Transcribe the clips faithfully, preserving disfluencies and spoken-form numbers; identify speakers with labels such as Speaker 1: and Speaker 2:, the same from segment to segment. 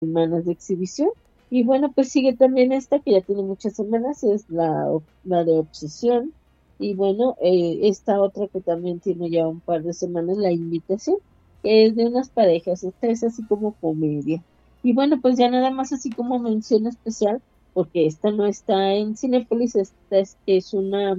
Speaker 1: semanas de exhibición. Y bueno, pues sigue también esta que ya tiene muchas semanas, es la, la de Obsesión. Y bueno, eh, esta otra que también tiene ya un par de semanas, La Invitación, que es de unas parejas, esta es así como comedia. Y bueno, pues ya nada más así como mención especial, porque esta no está en Cinépolis, esta es, es una,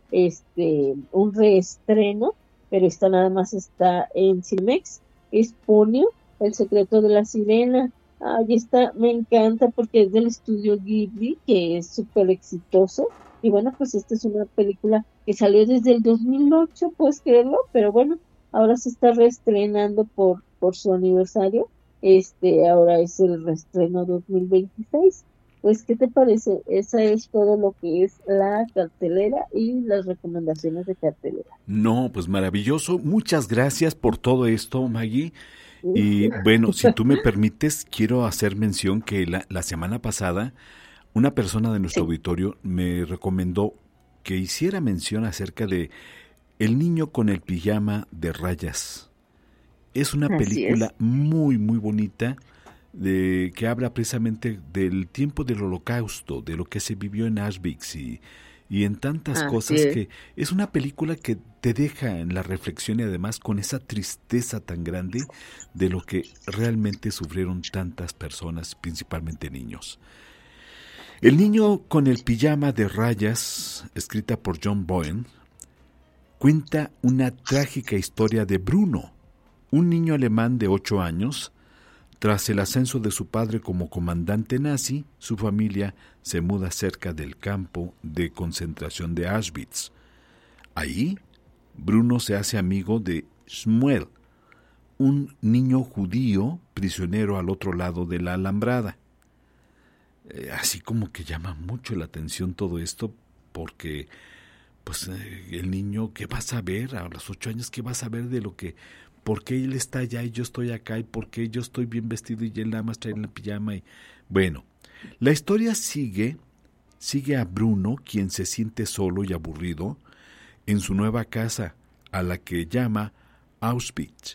Speaker 1: este, un reestreno, pero esta nada más está en Cinemex, es Ponio, El secreto de la sirena. Ay, esta me encanta porque es del estudio Ghibli, que es súper exitoso. Y bueno, pues esta es una película que salió desde el dos mil ocho, puedes creerlo, pero bueno, ahora se está reestrenando por, por su aniversario. Este, ahora es el reestreno dos mil veintiséis. Pues, ¿qué te parece? Esa es todo lo que es la cartelera y las recomendaciones de cartelera.
Speaker 2: No, pues maravilloso. Muchas gracias por todo esto, Maggie. Y bueno, si tú me permites, quiero hacer mención que la, la semana pasada una persona de nuestro
Speaker 1: Sí.
Speaker 2: auditorio me recomendó que hiciera mención acerca de El niño con el pijama de rayas. Es una
Speaker 1: Así es.
Speaker 2: película muy, muy bonita de, que habla precisamente del tiempo del holocausto, de lo que se vivió en Auschwitz y, y en tantas
Speaker 1: Así
Speaker 2: cosas
Speaker 1: es.
Speaker 2: que es una película que te deja en la reflexión y además con esa tristeza tan grande de lo que realmente sufrieron tantas personas, principalmente niños. El niño con el pijama de rayas, escrita por John Boyne, cuenta una trágica historia de Bruno, un niño alemán de ocho años. Tras el ascenso de su padre como comandante nazi, su familia se muda cerca del campo de concentración de Auschwitz. Ahí, Bruno se hace amigo de Shmuel, un niño judío prisionero al otro lado de la alambrada. Eh, así como que llama mucho la atención todo esto porque pues eh, el niño, ¿qué va a saber a los ocho años? ¿Qué va a saber de lo que, por qué él está allá y yo estoy acá y por qué yo estoy bien vestido y él nada más trae la pijama? Y bueno, la historia sigue, sigue a Bruno, quien se siente solo y aburrido en su nueva casa, a la que llama Auschwitz.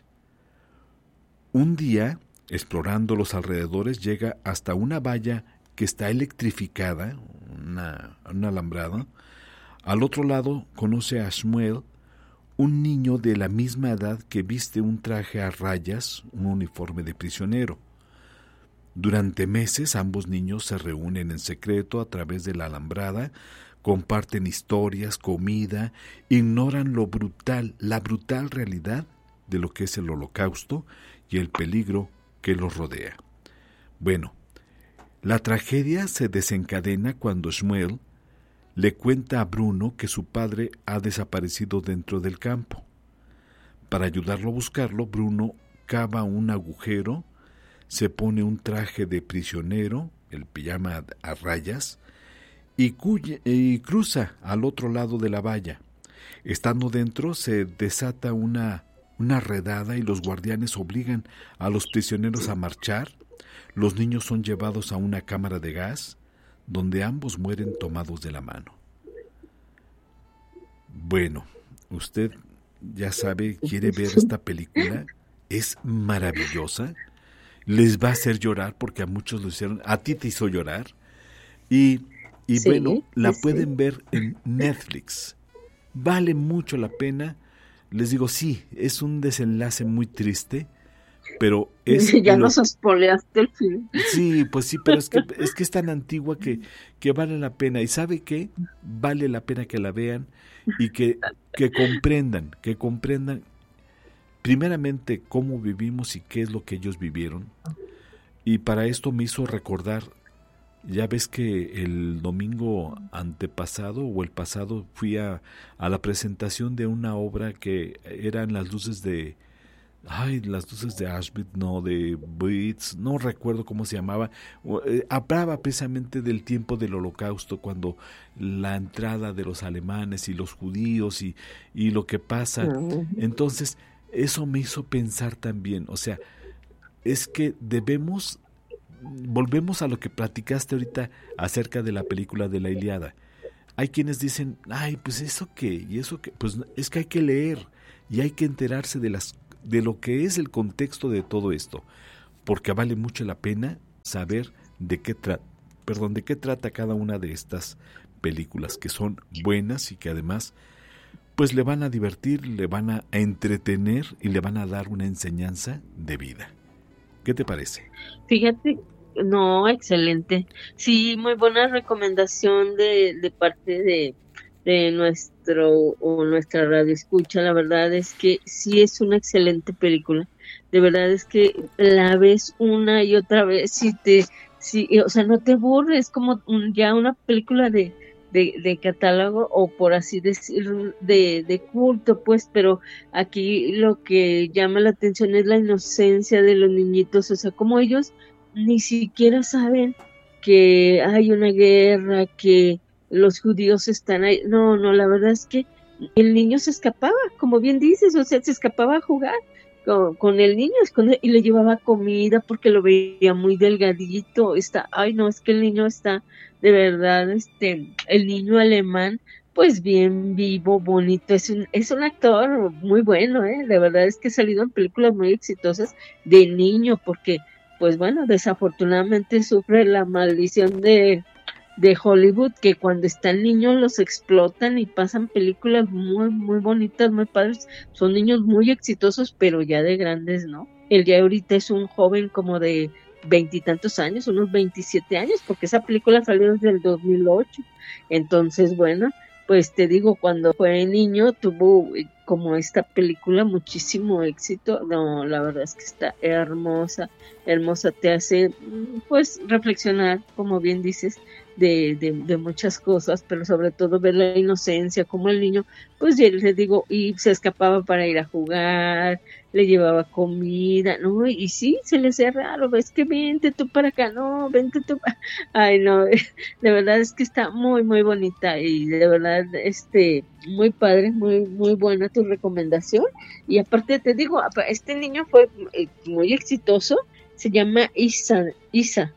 Speaker 2: Un día, explorando los alrededores, llega hasta una valla que está electrificada, una, una alambrada. Al otro lado conoce a Shmuel, un niño de la misma edad que viste un traje a rayas, un uniforme de prisionero. Durante meses ambos niños se reúnen en secreto a través de la alambrada, comparten historias, comida, ignoran lo brutal, la brutal realidad de lo que es el holocausto y el peligro que los rodea. Bueno, la tragedia se desencadena cuando Shmuel le cuenta a Bruno que su padre ha desaparecido dentro del campo. Para ayudarlo a buscarlo, Bruno cava un agujero, se pone un traje de prisionero, el pijama a rayas, y, cuya, y cruza al otro lado de la valla. Estando dentro, se desata una, una redada y los guardianes obligan a los prisioneros a marchar. Los niños son llevados a una cámara de gas, donde ambos mueren tomados de la mano. Bueno, usted ya sabe, quiere ver esta película, es maravillosa, les va a hacer llorar porque a muchos lo hicieron, a ti te hizo llorar, y, y bueno,
Speaker 1: Sí,
Speaker 2: la
Speaker 1: sí, sí.
Speaker 2: pueden ver en Netflix, vale mucho la pena, les digo, sí, es un desenlace muy triste, pero es
Speaker 1: Ya
Speaker 2: lo.
Speaker 1: nos espoleaste el film.
Speaker 2: Sí, pues sí, pero es que es que es tan antigua que, que vale la pena. ¿Y sabe qué? Vale la pena que la vean y que, que comprendan, que comprendan primeramente cómo vivimos y qué es lo que ellos vivieron. Y para esto me hizo recordar, ya ves que el domingo antepasado o el pasado fui a, a la presentación de una obra que eran las luces de, ay, las luces de Auschwitz, no, de Blitz, no recuerdo cómo se llamaba. Eh, hablaba precisamente del tiempo del holocausto, cuando la entrada de los alemanes y los judíos y, y lo que pasa.
Speaker 1: Ujú.
Speaker 2: Entonces, eso me hizo pensar también, o sea, es que debemos, volvemos a lo que platicaste ahorita acerca de la película de la Ilíada. Hay quienes dicen, ay, pues eso qué, y eso qué, pues es que hay que leer y hay que enterarse de las de lo que es el contexto de todo esto, porque vale mucho la pena saber de qué trata, perdón, de qué trata cada una de estas películas, que son buenas y que además pues le van a divertir, le van a entretener y le van a dar una enseñanza de vida. ¿Qué te parece?
Speaker 1: Fíjate, no, excelente. Sí, muy buena recomendación de, de parte de, de nuestro o nuestra radio escucha. La verdad es que sí es una excelente película. De verdad es que la ves una y otra vez y te, sí, o sea, no te aburres, como un, ya una película de De, de catálogo o por así decirlo de, de culto, pues, pero aquí lo que llama la atención es la inocencia de los niñitos, o sea, como ellos ni siquiera saben que hay una guerra, que los judíos están ahí. No, no, la verdad es que el niño se escapaba, como bien dices, o sea, se escapaba a jugar con, con el niño con él, y le llevaba comida porque lo veía muy delgadito. Está, ay no, es que el niño está de verdad, este, el niño alemán, pues bien vivo, bonito, es un, es un actor muy bueno, eh, de verdad es que ha salido en películas muy exitosas de niño, porque, pues bueno, desafortunadamente sufre la maldición de, de Hollywood, que cuando están niños los explotan y pasan películas muy, muy bonitas, muy padres, son niños muy exitosos, pero ya de grandes, ¿no? Él ya ahorita es un joven como de veintitantos años, unos veintisiete años, porque esa película salió desde el dos mil ocho. Entonces, bueno, pues te digo, cuando fue niño tuvo como esta película muchísimo éxito. No, la verdad es que está hermosa, hermosa, te hace pues reflexionar, como bien dices, de, de, de muchas cosas, pero sobre todo ver la inocencia, como el niño, pues ya les digo, y se escapaba para ir a jugar, le llevaba comida, ¿no? Y sí, se le hacía raro, ves que vente tú para acá, no, vente tú para... Ay, no, de verdad es que está muy, muy bonita y de verdad, este, muy padre, muy, muy buena tu recomendación. Y aparte te digo, este niño fue muy exitoso, se llama Isa, Isa,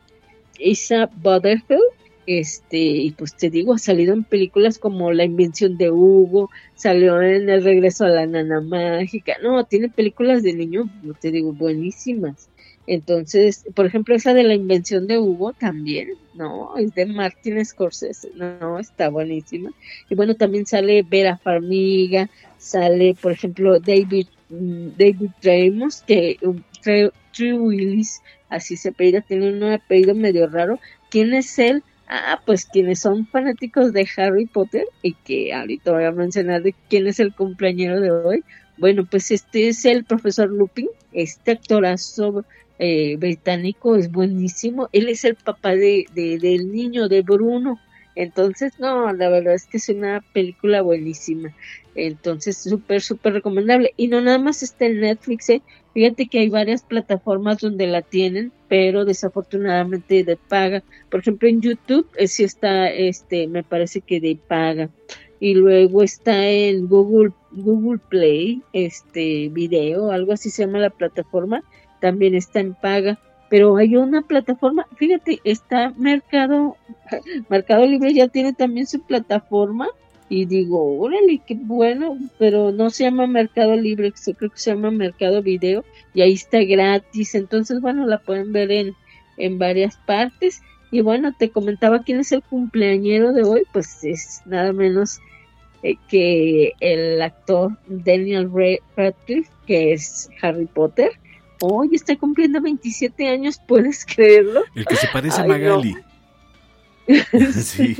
Speaker 1: Isa Butterfield. Este, y pues te digo, ha salido en películas como La invención de Hugo, salió en El regreso a la nana mágica, no, tiene películas de niño, te digo, buenísimas. Entonces, por ejemplo, esa de La invención de Hugo también, no, es de Martin Scorsese, no, está buenísima. Y bueno, también sale Vera Farmiga, sale, por ejemplo, David, David Ramos, que um, True Willis, así se apellida, tiene un apellido medio raro. ¿Quién es él? Ah, pues quienes son fanáticos de Harry Potter, y que ahorita voy a mencionar de quién es el cumpleañero de hoy. Bueno, pues este es el profesor Lupin, este actorazo eh, británico, es buenísimo. Él es el papá de, de del niño, de Bruno. Entonces, no, la verdad es que es una película buenísima. Entonces, súper, súper recomendable. Y no nada más está en Netflix, ¿eh? Fíjate que hay varias plataformas donde la tienen, pero desafortunadamente de paga. Por ejemplo, en YouTube eh, sí está, este, me parece que de paga. Y luego está en Google, Google Play, este, video, algo así se llama la plataforma, también está en paga. Pero hay una plataforma, fíjate, está Mercado, Mercado Libre ya tiene también su plataforma, y digo, órale, qué bueno, pero no se llama Mercado Libre, creo que se llama Mercado Video, y ahí está gratis. Entonces, bueno, la pueden ver en, en varias partes. Y bueno, te comentaba quién es el cumpleañero de hoy, pues es nada menos eh, que el actor Daniel Radcliffe, que es Harry Potter. Hoy está cumpliendo veintisiete años, ¿puedes creerlo?
Speaker 2: El que se parece Ay, a Magali. No. Sí.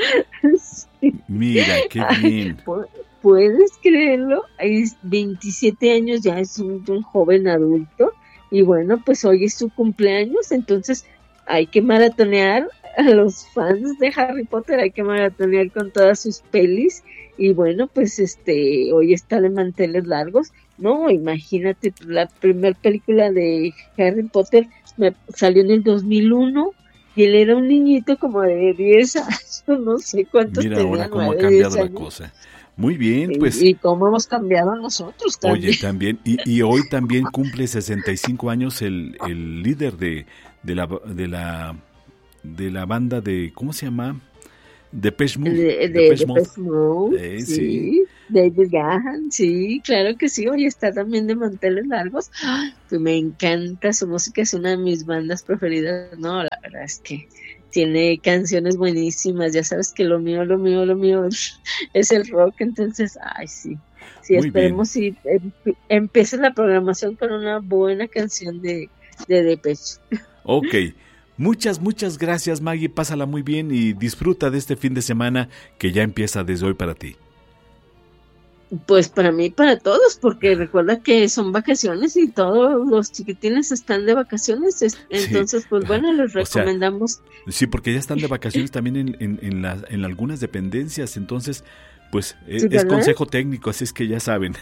Speaker 2: Sí. Mira, qué bien.
Speaker 1: ¿Puedes creerlo? Es veintisiete años, ya es un, un joven adulto. Y bueno, pues hoy es su cumpleaños, entonces hay que maratonear a los fans de Harry Potter, hay que maratonear con todas sus pelis. Y bueno, pues este, hoy está de manteles largos. No, imagínate, la primera película de Harry Potter me salió en el dos mil uno y él era un niñito como de diez años, no sé cuántos
Speaker 2: Mira
Speaker 1: tenía.
Speaker 2: ahora cómo ha cambiado la cosa. Muy bien, pues.
Speaker 1: Y, y cómo hemos cambiado nosotros también.
Speaker 2: Oye, también, y, y hoy también cumple sesenta y cinco años el, el líder de, de la de la de la banda de, ¿cómo se llama? Depeche Mode.
Speaker 1: De, de, Depeche Mode, eh, sí. sí. David Gahan, sí, claro que sí. Oye, está también de Manteles Largos. ¡Ay! Pues me encanta su música, es una de mis bandas preferidas. No, la verdad es que tiene canciones buenísimas. Ya sabes que lo mío, lo mío, lo mío es el rock. Entonces, ay, sí. Sí,
Speaker 2: Muy
Speaker 1: esperemos si em, empiece la programación con una buena canción de, de Depeche.
Speaker 2: Ok. Muchas, muchas gracias, Maggie. Pásala muy bien y disfruta de este fin de semana que ya empieza desde hoy para ti.
Speaker 1: Pues para mí, para todos, porque recuerda que son vacaciones y todos los chiquitines están de vacaciones, entonces sí. Pues bueno, les recomendamos.
Speaker 2: O sea, sí, porque ya están de vacaciones también en, en, en, la, en algunas dependencias, entonces pues ¿sí, es consejo técnico, así es que ya saben.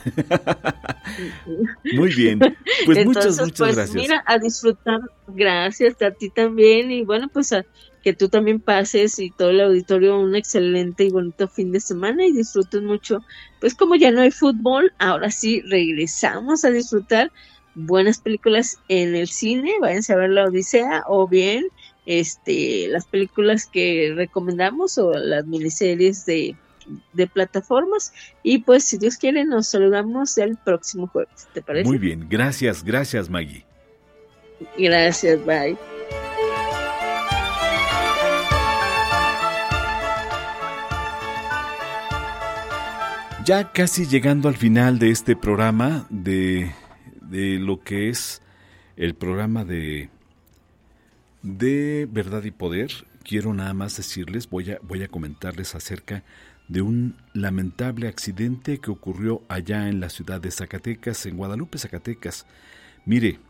Speaker 2: Muy bien, pues entonces, muchas, muchas
Speaker 1: pues,
Speaker 2: gracias.
Speaker 1: Mira, a disfrutar, gracias a ti también y bueno, pues a que tú también pases y todo el auditorio un excelente y bonito fin de semana y disfruten mucho. Pues como ya no hay fútbol, ahora sí regresamos a disfrutar buenas películas en el cine, váyanse a ver La Odisea o bien este las películas que recomendamos o las miniseries de, de plataformas y pues si Dios quiere nos saludamos el próximo jueves, ¿te parece?
Speaker 2: Muy bien, gracias, gracias Maggie.
Speaker 1: Gracias, bye.
Speaker 2: Ya casi llegando al final de este programa, de, de lo que es el programa de, de Verdad y Poder, quiero nada más decirles, voy a, voy a comentarles acerca de un lamentable accidente que ocurrió allá en la ciudad de Zacatecas, en Guadalupe, Zacatecas. Mire,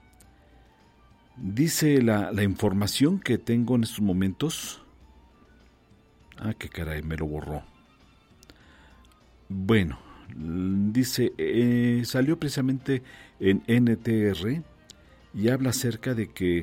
Speaker 2: dice la, la información que tengo en estos momentos. Ah, qué caray, me lo borró. Bueno, dice, eh, salió precisamente en N T R y habla acerca de que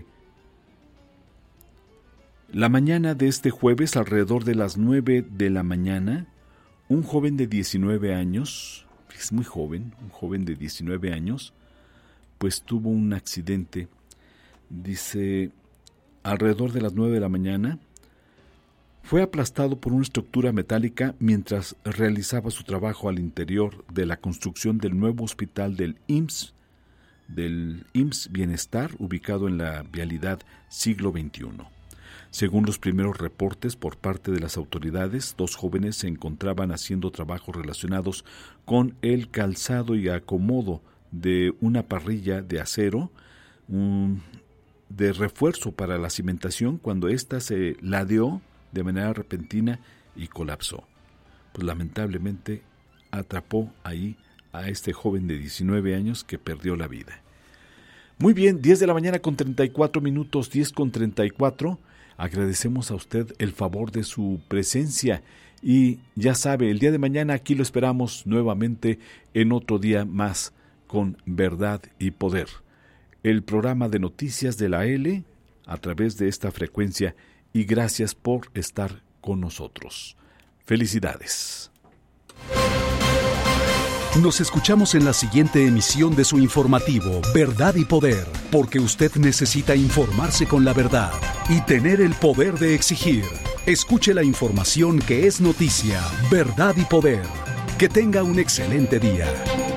Speaker 2: la mañana de este jueves, alrededor de las nueve de la mañana, un joven de diecinueve años, es muy joven, un joven de diecinueve años, pues tuvo un accidente. Dice, alrededor de las nueve de la mañana, fue aplastado por una estructura metálica mientras realizaba su trabajo al interior de la construcción del nuevo hospital del I M S S, del I M S S Bienestar, ubicado en la vialidad Siglo veintiuno. Según los primeros reportes por parte de las autoridades, dos jóvenes se encontraban haciendo trabajos relacionados con el calzado y acomodo de una parrilla de acero un, de refuerzo para la cimentación cuando ésta se ladeó de manera repentina y colapsó. Pues lamentablemente atrapó ahí a este joven de diecinueve años que perdió la vida. Muy bien, diez de la mañana con treinta y cuatro minutos, diez con treinta y cuatro. Agradecemos a usted el favor de su presencia y ya sabe, el día de mañana aquí lo esperamos nuevamente en otro día más con Verdad y Poder. El programa de noticias de la L a través de esta frecuencia. Y gracias por estar con nosotros. Felicidades.
Speaker 3: Nos escuchamos en la siguiente emisión de su informativo Verdad y Poder, porque usted necesita informarse con la verdad y tener el poder de exigir. Escuche la información que es noticia, Verdad y Poder. Que tenga un excelente día.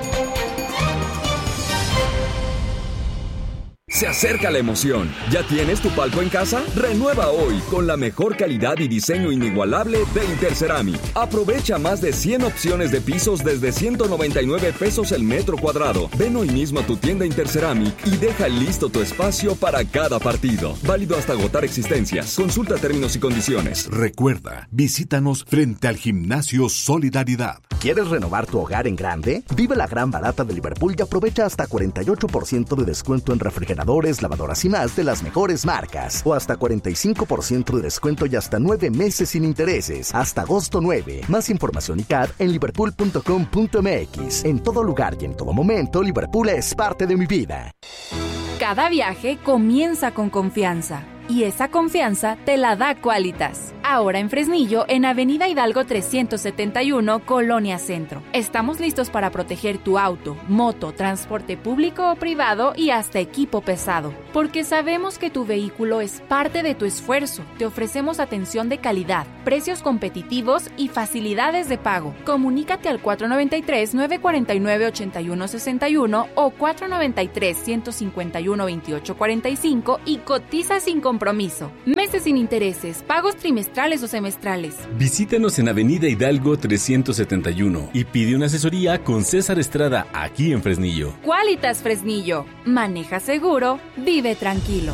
Speaker 4: Se acerca la emoción. ¿Ya tienes tu palco en casa? Renueva hoy con la mejor calidad y diseño inigualable de Interceramic. Aprovecha más de cien opciones de pisos desde ciento noventa y nueve pesos el metro cuadrado. Ven hoy mismo a tu tienda Interceramic y deja listo tu espacio para cada partido. Válido hasta agotar existencias. Consulta términos y condiciones.
Speaker 3: Recuerda, visítanos frente al Gimnasio Solidaridad.
Speaker 5: ¿Quieres renovar tu hogar en grande? Vive la gran barata de Liverpool y aprovecha hasta cuarenta y ocho por ciento de descuento en refrigeradores, lavadoras y más de las mejores marcas. O hasta cuarenta y cinco por ciento de descuento y hasta nueve meses sin intereses. Hasta agosto nueve. Más información y C A D en liverpool punto com punto m x. En todo lugar y en todo momento, Liverpool es parte de mi vida.
Speaker 6: Cada viaje comienza con confianza. Y esa confianza te la da Qualitas. ahora en Fresnillo, en Avenida Hidalgo trescientos setenta y uno, Colonia Centro. Estamos listos para proteger tu auto, moto, transporte público o privado y hasta equipo pesado, porque sabemos que tu vehículo es parte de tu esfuerzo. Te ofrecemos atención de calidad, precios competitivos y facilidades de pago. Comunícate al cuatro noventa y tres, nueve cuarenta y nueve, ochenta y uno sesenta y uno o cuatro noventa y tres, ciento cincuenta y uno, veintiocho cuarenta y cinco y cotiza sin compromiso. Meses sin intereses, pagos trimestrales o semestrales.
Speaker 7: Visítanos en Avenida Hidalgo trescientos setenta y uno y pide una asesoría con César Estrada aquí en Fresnillo.
Speaker 6: Qualitas Fresnillo. Maneja seguro, vive tranquilo.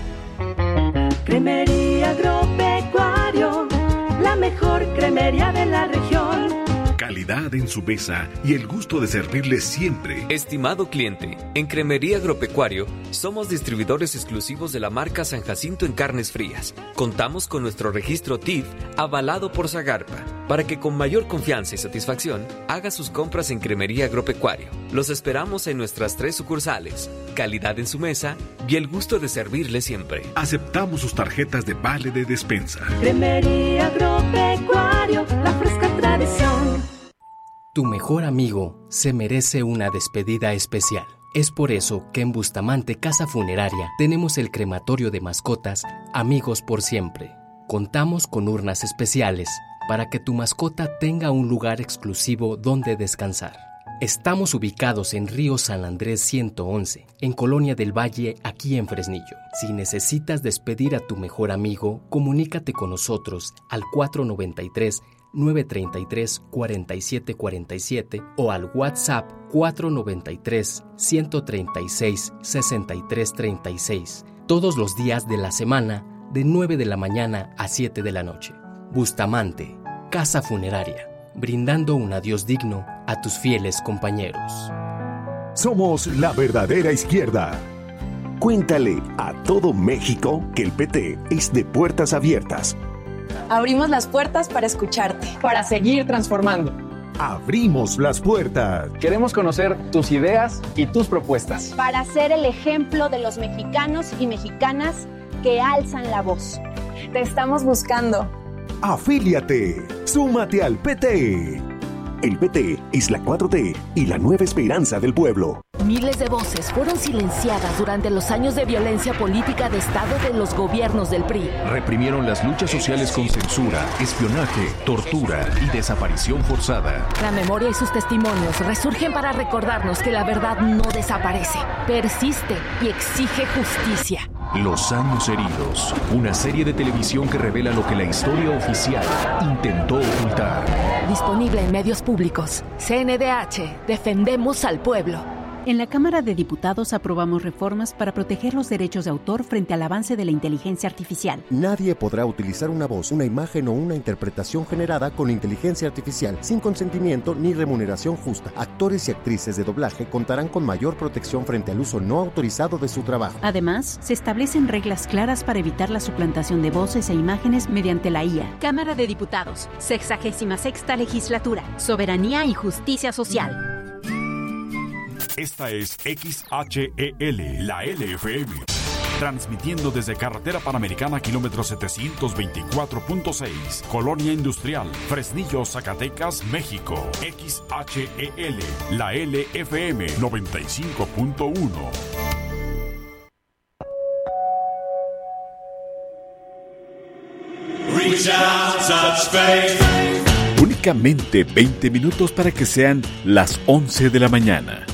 Speaker 8: Cremería Agropecuario, la mejor cremería de la región.
Speaker 9: Calidad en su mesa y el gusto de servirle siempre.
Speaker 10: Estimado cliente, en Cremería Agropecuario somos distribuidores exclusivos de la marca San Jacinto en carnes frías. Contamos con nuestro registro T I F avalado por Zagarpa para que con mayor confianza y satisfacción haga sus compras en Cremería Agropecuario. Los esperamos en nuestras tres sucursales. Calidad en su mesa y el gusto de servirle siempre.
Speaker 9: Aceptamos sus tarjetas de vale de despensa.
Speaker 8: Cremería Agropecuario, la fresca tradición.
Speaker 11: Tu mejor amigo se merece una despedida especial. Es por eso que en Bustamante Casa Funeraria tenemos el crematorio de mascotas Amigos por Siempre. Contamos con urnas especiales para que tu mascota tenga un lugar exclusivo donde descansar. Estamos ubicados en Río San Andrés ciento once, en Colonia del Valle, aquí en Fresnillo. Si necesitas despedir a tu mejor amigo, comunícate con nosotros al cuatro noventa y tres, nueve treinta y tres, cuarenta y siete cuarenta y siete o al WhatsApp cuatro noventa y tres, ciento treinta y seis, sesenta y tres treinta y seis, todos los días de la semana, de nueve de la mañana a siete de la noche. Bustamante, Casa Funeraria, brindando un adiós digno a tus fieles compañeros.
Speaker 12: Somos la verdadera izquierda. Cuéntale a todo México que el P T es de puertas abiertas.
Speaker 13: Abrimos las puertas para escucharte, para seguir transformando.
Speaker 12: Abrimos las puertas.
Speaker 14: Queremos conocer tus ideas y tus propuestas.
Speaker 15: Para ser el ejemplo de los mexicanos y mexicanas que alzan la voz.
Speaker 13: Te estamos buscando.
Speaker 12: Afíliate. Súmate al P T. El P T es la cuatro T y la nueva esperanza del pueblo.
Speaker 16: Miles de voces fueron silenciadas durante los años de violencia política de Estado de los gobiernos del P R I.
Speaker 17: Reprimieron las luchas sociales con censura, espionaje, tortura y desaparición forzada.
Speaker 16: La memoria y sus testimonios resurgen para recordarnos que la verdad no desaparece, persiste y exige justicia.
Speaker 17: Los años heridos, una serie de televisión que revela lo que la historia oficial intentó ocultar.
Speaker 16: Disponible en medios públicos. C N D H, defendemos al pueblo.
Speaker 18: En la Cámara de Diputados aprobamos reformas para proteger los derechos de autor frente al avance de la inteligencia artificial.
Speaker 19: Nadie podrá utilizar una voz, una imagen o una interpretación generada con inteligencia artificial sin consentimiento ni remuneración justa. Actores y actrices de doblaje contarán con mayor protección frente al uso no autorizado de su trabajo.
Speaker 18: Además, se establecen reglas claras para evitar la suplantación de voces e imágenes mediante la I A.
Speaker 20: Cámara de Diputados, sexagésima sexta legislatura, Soberanía y Justicia Social.
Speaker 9: Esta es X H E L, la L F M, transmitiendo desde Carretera Panamericana, kilómetro setecientos veinticuatro punto seis, Colonia Industrial, Fresnillo, Zacatecas, México. X H E L, la L F M noventa y cinco punto uno.
Speaker 2: Únicamente veinte minutos para que sean las once de la mañana.